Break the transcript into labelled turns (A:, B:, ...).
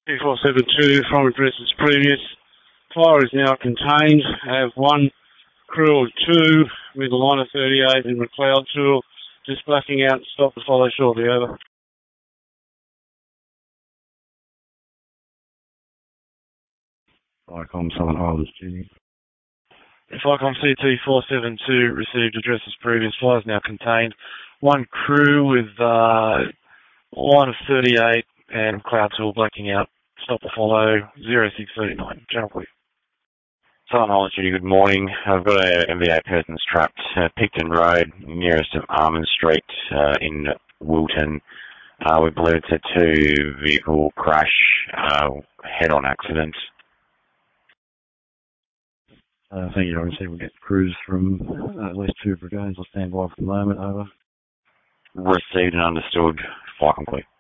A: 3472 from addresses previous. Fire is now contained. I have one crew of two with a line of 38 and McLeod tool just blacking out. Stop to follow shortly. Over.
B: Vicom Southern Highlands duty.
A: Vicom CT472 received addresses previous. Fire is now contained. One crew with line of 38 and cloud tool blacking out. Stop to follow 0639. General Quick.
C: Southern Highlands duty, good morning. I've got a MV8 persons trapped Picton Road, nearest of Armand Street in Wilton. We believe it's a two-vehicle crash, head-on accident.
B: Thank you, obviously we'll get crews from at least two brigades. I'll stand by for the moment. Over.
C: Received and understood. Fire complete.